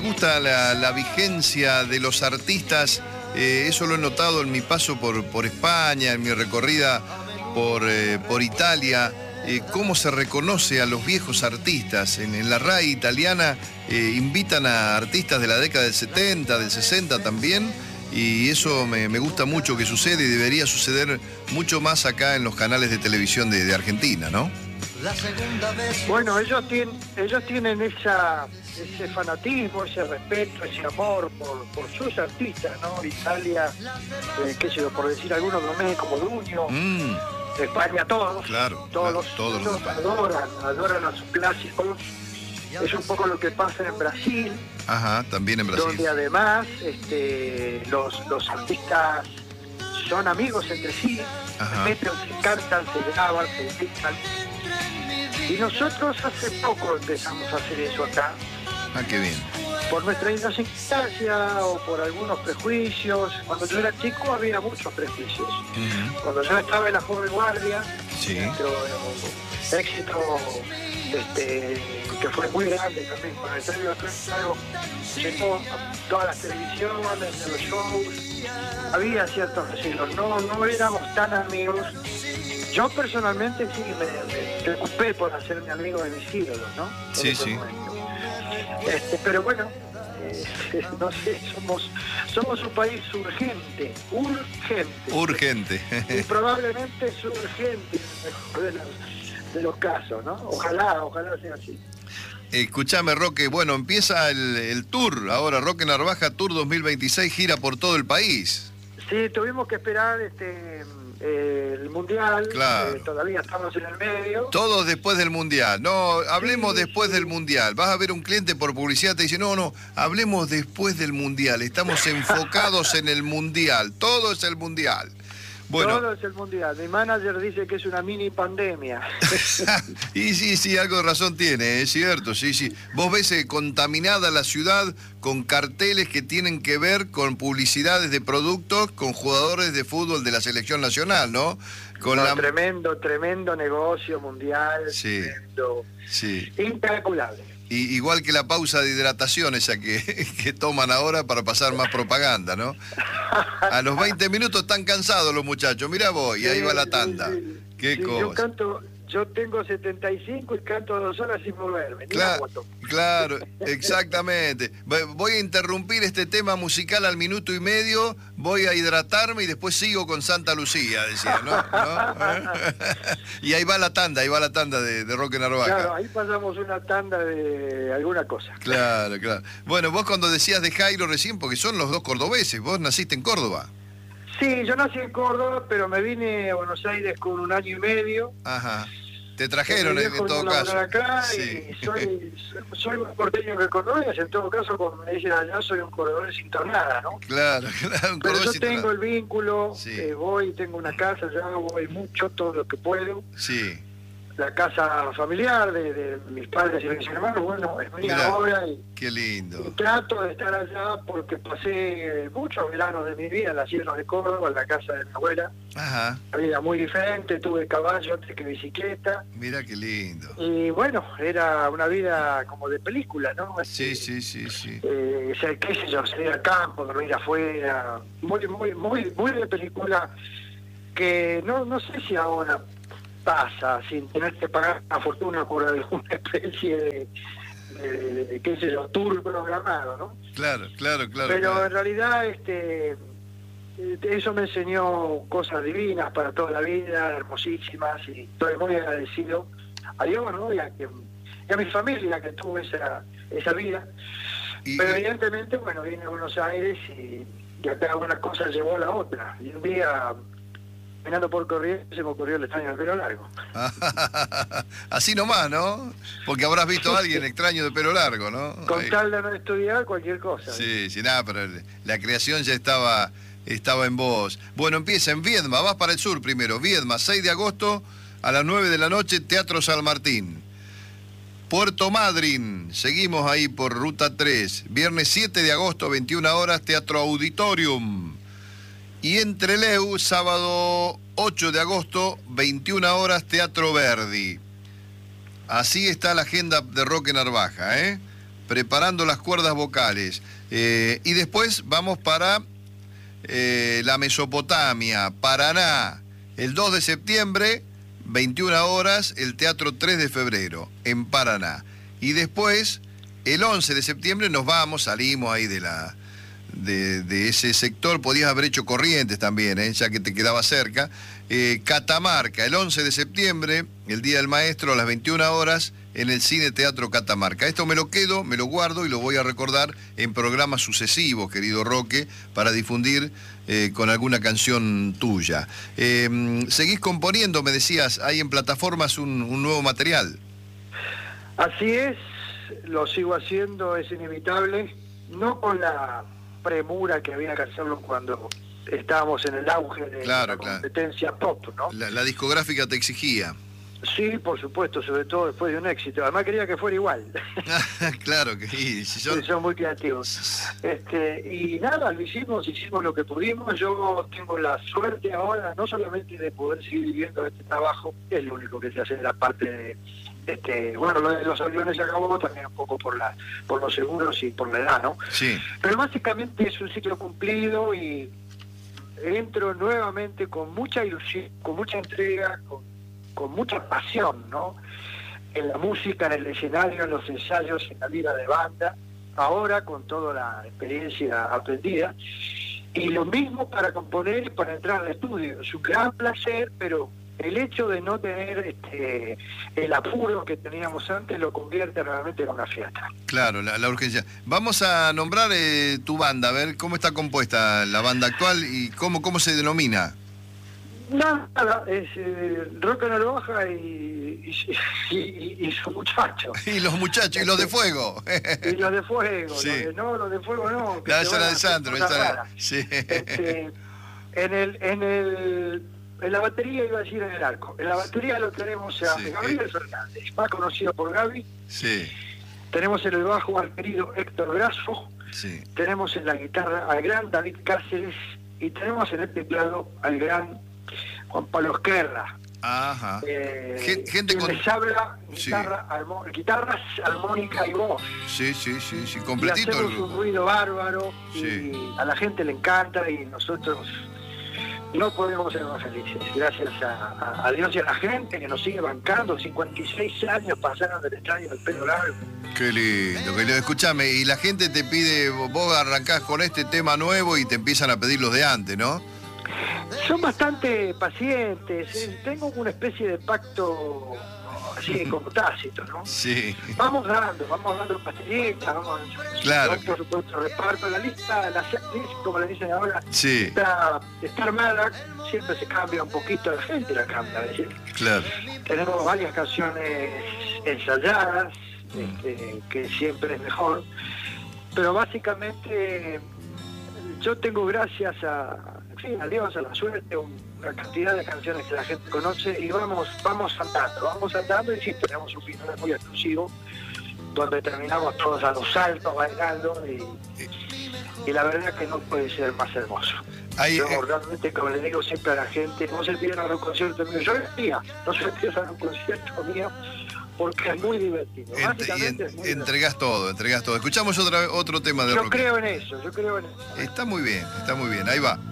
gusta la vigencia de los artistas. Eso lo he notado en mi paso por España, en mi recorrida por Italia. Cómo se reconoce a los viejos artistas. En la RAI italiana invitan a artistas de la década del 70, del 60 también, y eso me gusta mucho que sucede y debería suceder mucho más acá en los canales de televisión de Argentina, ¿no? Bueno, ellos tienen ese fanatismo, ese respeto, ese amor por sus artistas, ¿no? Italia, qué sé yo, por decir algunos, Domenico Modugno. España, todos, claro, todos los adoran a sus clásicos. Es un poco lo que pasa en Brasil. Ajá, también en Brasil. Donde además los artistas son amigos entre sí, se meten, se cantan, se graban, se editan. Y nosotros hace poco empezamos a hacer eso acá. Ah, qué bien. Por nuestra inocencia o por algunos prejuicios. Cuando yo era chico había muchos prejuicios. Cuando yo estaba en la joven guardia, sí, nuestro éxito que fue muy grande también para el serio claro, llegó a todas las televisiones, a los shows. Había ciertos recelos, no éramos tan amigos. Yo personalmente sí me preocupé por hacerme amigo de mis ídolos, ¿no? Sí, sí. Pero bueno, no sé, somos un país urgente. Y probablemente es urgente en el mejor de los casos, ¿no? Ojalá sea así. Escuchame, Roque, bueno, empieza el tour, ahora Roque Narvaja Tour 2026, gira por todo el país. Sí, tuvimos que esperar el Mundial, claro. Todavía estamos en el medio. Todos después del Mundial, no, hablemos después del Mundial. Vas a ver un cliente por publicidad, te dice, no, hablemos después del Mundial, estamos enfocados en el Mundial, todo es el Mundial. Bueno. Todo es el Mundial. Mi manager dice que es una mini pandemia. Y sí, algo de razón tiene, es cierto, sí. Vos ves contaminada la ciudad con carteles que tienen que ver con publicidades de productos, con jugadores de fútbol de la selección nacional, ¿no? Tremendo negocio mundial, sí, tremendo, sí. Incalculable. Igual que la pausa de hidratación esa que toman ahora para pasar más propaganda, ¿no? A los 20 minutos están cansados los muchachos, mirá vos, y ahí va la tanda. Sí. Qué cosa. Yo tengo 75 y canto 2 horas sin moverme. Claro, exactamente. Voy a interrumpir este tema musical al minuto y medio, voy a hidratarme y después sigo con Santa Lucía, decía, ¿no? Y ahí va la tanda de Roque Narvaja. Claro, ahí pasamos una tanda de alguna cosa. Claro. Bueno, vos cuando decías de Jairo recién, porque son los dos cordobeses, vos naciste en Córdoba. Sí, yo nací en Córdoba, pero me vine a Buenos Aires con 1 año y medio. Ajá. Te trajeron en todo caso. Acá sí. Y soy más porteño que cordobés, en todo caso, como me dicen allá, soy un cordobés sin tornada, ¿no? Claro, un pero cordobés yo sin tengo tornada. el vínculo, sí. tengo una casa, ya voy mucho, todo lo que puedo. Sí. La casa familiar de mis padres y mis hermanos, bueno, es mi ahora y qué lindo. Y trato de estar allá porque pasé muchos veranos de mi vida en las sierras de Córdoba, en la casa de mi abuela. Ajá. Una vida muy diferente, tuve caballo antes que bicicleta. Mira qué lindo. Y bueno, era una vida como de película, ¿no? Sí. Qué sé yo, salir al campo, dormir afuera, muy de película, que no sé si ahora pasa sin tener que pagar una fortuna por alguna especie de qué sé yo, tour programado, ¿no? Claro. Pero en realidad eso me enseñó cosas divinas para toda la vida, hermosísimas, y estoy muy agradecido a Dios, ¿no? Y a mi familia que tuvo esa vida. Pero evidentemente, bueno, vine a Buenos Aires y acá una cosa llevó a la otra. Y un día, caminando por Corrientes, se me ocurrió el extraño del pelo largo. Así nomás, ¿no? Porque habrás visto a alguien extraño de pelo largo, ¿no? Con tal de no estudiar, cualquier cosa. Sí, nada, pero la creación ya estaba en vos. Bueno, empieza en Viedma, vas para el sur primero. Viedma, 6 de agosto a las 9 de la noche, Teatro San Martín. Puerto Madryn, seguimos ahí por Ruta 3. Viernes 7 de agosto, 21 horas, Teatro Auditorium. Y en Trelew, sábado 8 de agosto, 21 horas, Teatro Verdi. Así está la agenda de Roque Narvaja, ¿eh? preparando las cuerdas vocales. Y después vamos para la Mesopotamia, Paraná, el 2 de septiembre, 21 horas, el Teatro 3 de febrero, en Paraná. Y después, el 11 de septiembre salimos ahí de ese sector. Podías haber hecho Corrientes también, ya que te quedaba cerca. Catamarca, el 11 de septiembre, el Día del Maestro, a las 21 horas, en el Cine Teatro Catamarca. Esto me lo quedo, me lo guardo y lo voy a recordar en programas sucesivos, querido Roque, para difundir con alguna canción tuya. Seguís componiendo, me decías, hay en plataformas un nuevo material. Así es, lo sigo haciendo, es inevitable, no con la premura que había que hacerlo cuando estábamos en el auge de la competencia pop, ¿no? La discográfica te exigía. Sí, por supuesto, sobre todo después de un éxito. Además quería que fuera igual. Claro que sí. Son muy creativos. Y nada, hicimos lo que pudimos. Yo tengo la suerte ahora, no solamente de poder seguir viviendo este trabajo, que es lo único que se hace de la parte de bueno, lo de los aviones se acabó también un poco por los seguros y por la edad, ¿no? Sí. Pero básicamente es un ciclo cumplido y entro nuevamente con mucha ilusión, con mucha entrega, con mucha pasión, ¿no? En la música, en el escenario, en los ensayos, en la vida de banda, ahora con toda la experiencia aprendida. Y lo mismo para componer y para entrar al estudio. Es un gran placer, pero el hecho de no tener el apuro que teníamos antes lo convierte realmente en una fiesta. Claro, la urgencia. Vamos a nombrar tu banda, a ver cómo está compuesta la banda actual y cómo se denomina. Nada, es Rock and Roll Baja y sus muchachos. Y los muchachos, y los de Fuego. Y los de Fuego, sí. Los de Fuego no. La esa era de Sandro, sí. En la batería, iba a decir en el arco. En la batería lo tenemos a Gabriel Fernández, más conocido por Gaby. Sí. Tenemos en el bajo al querido Héctor Grasso. Sí. Tenemos en la guitarra al gran David Cáceres. Y tenemos en el teclado al gran Juan Pablo Esquerra. Ajá. Gente con... les habla guitarras, armónica y voz. Sí, completito. Y hacemos un ruido bárbaro y a la gente le encanta y nosotros no podemos ser más felices. Gracias a Dios y a la gente que nos sigue bancando. 56 años pasaron del estadio del pelo largo. Qué lindo. Escuchame, y la gente te pide, vos arrancás con este tema nuevo y te empiezan a pedir los de antes, ¿no? Son bastante pacientes. Tengo una especie de pacto así como tácito, ¿no? Sí. Vamos dando pastillitas, claro. Por supuesto, reparto la lista, la setlist, como le dicen ahora, sí. está armada, siempre se cambia un poquito, la gente la cambia, es decir. Claro. Tenemos varias canciones ensayadas, que siempre es mejor, pero básicamente yo tengo, gracias a Dios, a la suerte, una cantidad de canciones que la gente conoce y vamos andando y sí, tenemos un final muy exclusivo donde terminamos todos a los saltos bailando y la verdad que no puede ser más hermoso. Yo realmente, como le digo siempre a la gente, no se pierdan un concierto mío, no se pierdan un concierto mío porque es muy divertido. Entregás todo. Escuchamos otro tema de rock. Yo creo en eso. Está muy bien, ahí va.